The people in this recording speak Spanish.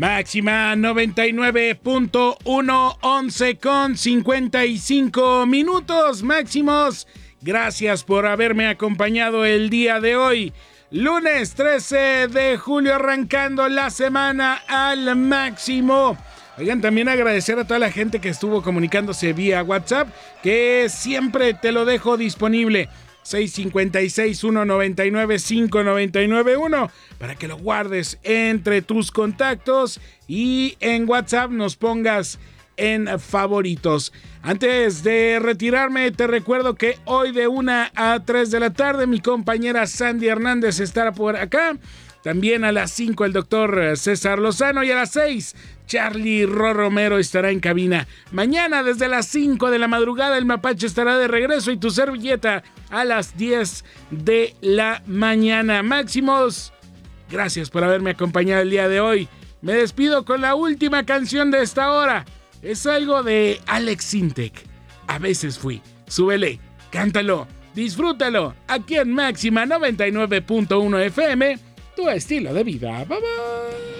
Máxima 99.1, 11:55 minutos. Máximos, gracias por haberme acompañado el día de hoy. Lunes 13 de julio, arrancando la semana al máximo. Oigan, también agradecer a toda la gente que estuvo comunicándose vía WhatsApp, que siempre te lo dejo disponible. 656-199-5991 para que lo guardes entre tus contactos y en WhatsApp nos pongas en favoritos. Antes de retirarme, te recuerdo que hoy de 1 a 3 de la tarde mi compañera Sandy Hernández estará por acá. También a las 5 el doctor César Lozano y a las 6 Charlie Romero estará en cabina. Mañana desde las 5 de la madrugada el Mapache estará de regreso y tu servilleta a las 10 de la mañana. Máximos, gracias por haberme acompañado el día de hoy. Me despido con la última canción de esta hora. Es algo de Alex Sintek. A veces fui. Súbele, cántalo, disfrútalo. Aquí en Máxima 99.1 FM. Tu estilo de vida. Bye bye.